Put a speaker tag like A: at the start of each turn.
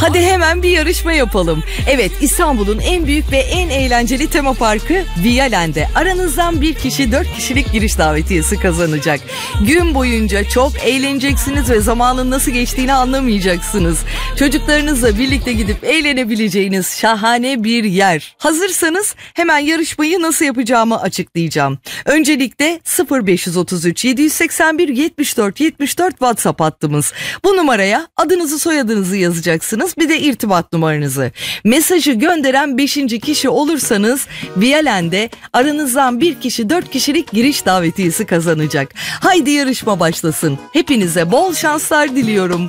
A: Hadi hemen bir yarışma yapalım. Evet, İstanbul'un en büyük ve en eğlenceli tema parkı Viyalen'de. Aranızdan bir kişi 4 kişilik giriş davetiyesi kazanacak. Gün boyunca çok eğleneceksiniz ve zamanın nasıl geçtiğini anlamayacaksınız. Çocuklarınızla birlikte gidip eğlenebileceğiniz şahane bir yer. Hazırsanız hemen yarışmayı nasıl yapacağımı açıklayacağım. Öncelikle 0533 781 74 74 WhatsApp hattımız. Bu numaraya adınızı soyadınızı yazacaksınız. Bir de irtibat numaranızı. Mesajı gönderen 5. kişi olursanız Viyalen'de aranızdan bir kişi 4 kişilik giriş davetiyesi kazanacak. Haydi yarışma başlasın. Hepinize bol şanslar diliyorum.